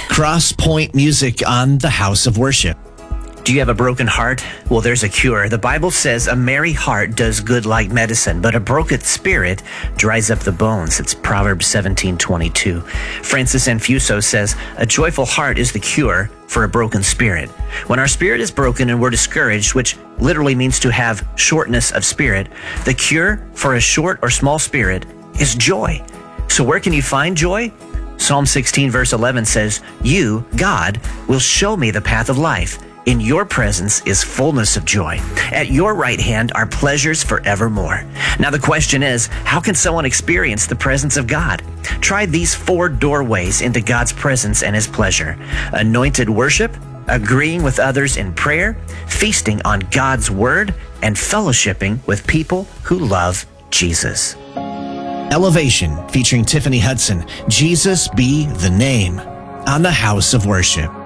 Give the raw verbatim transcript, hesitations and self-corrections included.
Cross Point Music on the House of Worship. Do you have a broken heart? Well, there's a cure. The Bible says a merry heart does good like medicine, but a broken spirit dries up the bones. It's Proverbs seventeen twenty-two. Francis Infuso says a joyful heart is the cure for a broken spirit. When our spirit is broken and we're discouraged, which literally means to have shortness of spirit, the cure for a short or small spirit is joy. So where can you find joy? Psalm sixteen verse eleven says, "You, God, will show me the path of life. In your presence is fullness of joy. At your right hand are pleasures forevermore." Now the question is, how can someone experience the presence of God? Try these four doorways into God's presence and His pleasure. Anointed worship, agreeing with others in prayer, feasting on God's word, and fellowshipping with people who love Jesus. Elevation, featuring Tiffany Hudson, Jesus Be the Name, on the House of Worship.